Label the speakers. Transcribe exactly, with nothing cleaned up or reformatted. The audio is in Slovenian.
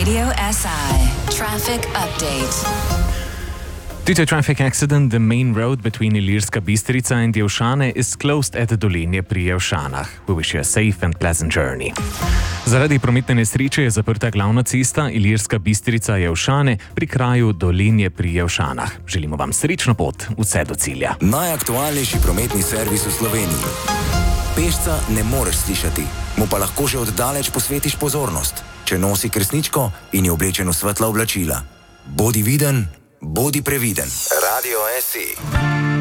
Speaker 1: Radio S I. Traffic update.
Speaker 2: Due to a traffic accident, the main road between Ilirska Bistrica and Jelšane is closed at Dolinje pri Jelšanah. We wish you a safe and pleasant journey. Zaradi prometne nesreče je zaprta glavna cesta Ilirska Bistrica-Jelšane pri kraju Dolinje pri Jelšanah. Želimo vam srečno pot vse do cilja.
Speaker 3: Najaktualnejši prometni servis v Sloveniji. Pešca ne moreš slišati, mu pa lahko že oddaleč posvetiš pozornost, če nosi kresničko in je oblečen v svetla oblačila. Bodi viden, bodi previden. Radio S I.